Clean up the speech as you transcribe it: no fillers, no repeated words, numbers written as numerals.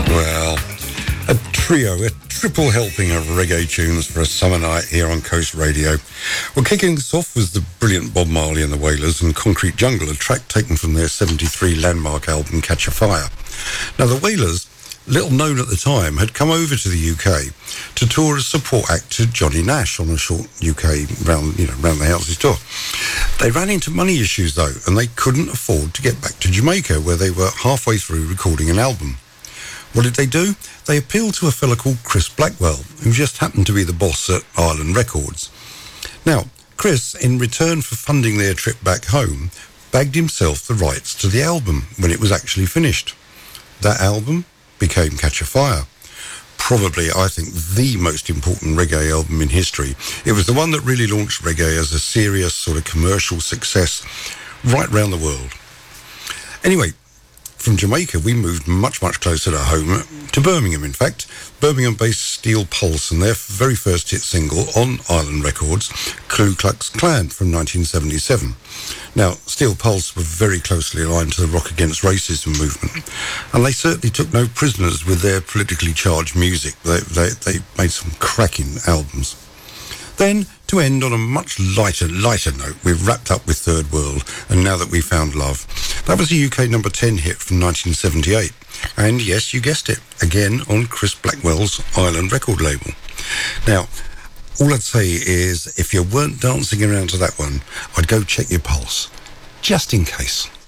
Well, a trio, a triple helping of reggae tunes for a summer night here on Coast Radio. Well, kicking us off was the brilliant Bob Marley and the Wailers and Concrete Jungle, a track taken from their 73 landmark album Catch a Fire. Now, the Wailers, little known at the time, had come over to the UK to tour as support act to Johnny Nash on a short UK round the houses tour. They ran into money issues though, and they couldn't afford to get back to Jamaica, where they were halfway through recording an album. What did they do? They appealed to a fella called Chris Blackwell, who just happened to be the boss at Island Records. Now, Chris, in return for funding their trip back home, bagged himself the rights to the album when it was actually finished. That album became Catch a Fire. Probably, I think, the most important reggae album in history. It was the one that really launched reggae as a serious sort of commercial success right round the world. Anyway, from Jamaica, we moved much, much closer to home, to Birmingham, in fact. Birmingham-based Steel Pulse and their very first hit single on Island Records, Ku Klux Klan, from 1977. Now, Steel Pulse were very closely aligned to the Rock Against Racism movement, and they certainly took no prisoners with their politically charged music. They made some cracking albums. Then, to end on a much lighter note, we've wrapped up with Third World, and Now That We Found Love. That was a UK number 10 hit from 1978. And yes, you guessed it, again on Chris Blackwell's Island record label. Now, all I'd say is, if you weren't dancing around to that one, I'd go check your pulse, just in case.